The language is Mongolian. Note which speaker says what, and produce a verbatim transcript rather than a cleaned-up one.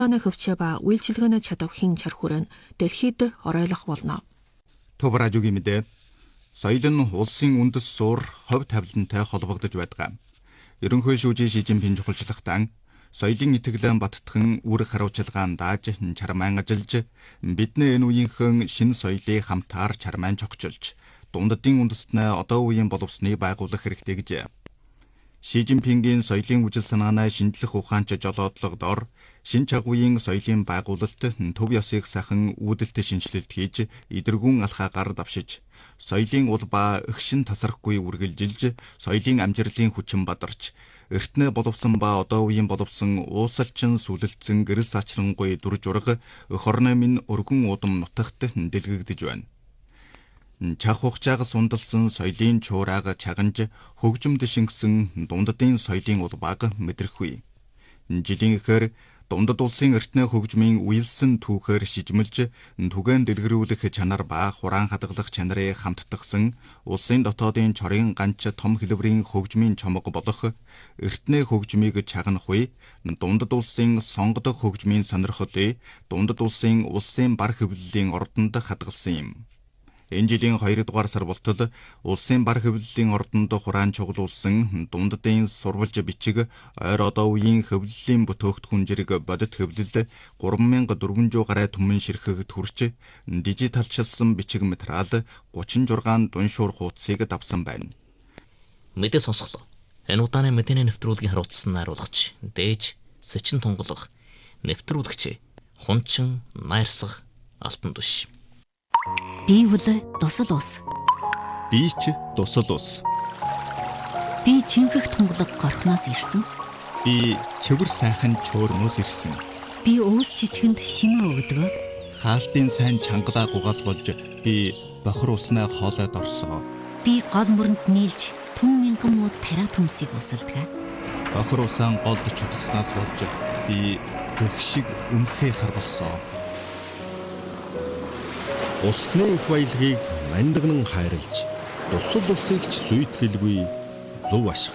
Speaker 1: хөвчөө ба үйлчилгээний чадвархийн чархүүрэн дэлхийд оройлох болно.
Speaker 2: Төв радиогийн мэдээ. Соёл нь улсын үндэс суур хувь тавилантай холбогдож байдаг. Ерөнхий шүүжийн Ши Жинпин чухалчлагтан соёлын итгэлэн баттхан үр харуулчилгаан дааж чармаан ажиллаж бидний энэ үеийнхэн шинэ соёлыг хамтаар чармаан чогчилж дундадын үндэстнээ одоо үеийн боловсны байгуулах хэрэгтэй гэж. Ши Жинпингийн соёлын үжил санаанаа шинжлэх ухаанч жолоодлогодоор шинэ чагуугийн соёлын байгуулалт төв ёсыг сайхан үүдэлт шинжилэлт хийж эдэргүүн алхаагаар давшиж соёлын улбаа өгшин тасрахгүй үргэлжилж соёлын амжилтын хүчин бадарч эртнээ боловсон ба одоо үеийн боловсон уусалчин сүлэлцэн гэрэл сачрангуй дүр жураг өх орны минь өргөн удам нутагт дэлгэгдэж байна. Чах хугацааг сундалсан соёлын чуурааг чаганж хөгжимд шингэсэн дундадын соёлын улбааг мэдрэхгүй. Жилийн ихээр дундад улсын эртнээ хөгжмийн уялсан түүхээр шижмэлж түгээн дэлгэрүүлэх чанар ба хураан хадгалах чанарыг хамттгсан улсын дотоодын чорын ганч том хэлбэрийн хөгжмийн чомго болох эртнээ хөгжмийг чагнах үе дундад улсын сонгодог хөгжмийн сонирхлыг дундад улсын улсын бар хэвлэлийн ордонд хадгалсан юм. Энэ жилийн хоёрдугаар сар болтол улсын бар хэвлэлийн ордонд хураан чуглуулсан дундадын сурвалж бичиг ойр одоо үеийн хэвлэлийн бүтээгдэхүүн зэрэг бодит хэвлэл гурван мянга дөрвөн зуун гаруй түмэн ширхэгт хүрч дижиталчилсан бичиг материал гучин зургаан дуншуур хуудсыг давсан байна.
Speaker 3: Мэдээ сонсголоо. Энэ удааны мэдээний нэвтрүүлгийн хариуцсан найруулгач дээж Сэчин тунгалах нэвтрүүлэгч Хунчин Найрсах Алтан түш.
Speaker 4: Би үл дусал ус.
Speaker 2: Би ч дусал ус.
Speaker 4: Би чинхэх тунгалаг горхноос ирсэн.
Speaker 2: Би чивэр сайхан чөөрнөөс ирсэн.
Speaker 4: Би өөс чичгэнд шимээ өгдөг.
Speaker 2: Хаалтын сайн чангалаа гугаас болж би бохир уснаа хоолойд орсоо.
Speaker 4: Би гол мөрөнд нийлж түн мянган муу тариа төмсийг усалдаг.
Speaker 2: Бохир усаан голд чутгаснаас болж би гэх шиг өмхөө харбалсоо.
Speaker 5: Усны их баялагийг мандагнан хайрлж, дусал усыг ч сүйтгэлгүй зөв ашиг.